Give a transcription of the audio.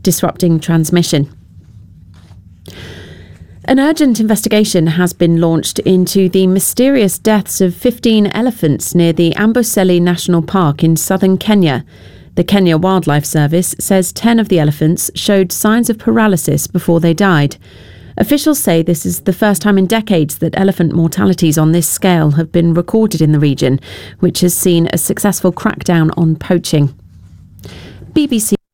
disrupting transmission. An urgent investigation has been launched into the mysterious deaths of 15 elephants near the Amboseli National Park in southern Kenya. The Kenya Wildlife Service says 10 of the elephants showed signs of paralysis before they died. Officials say this is the first time in decades that elephant mortalities on this scale have been recorded in the region, which has seen a successful crackdown on poaching. BBC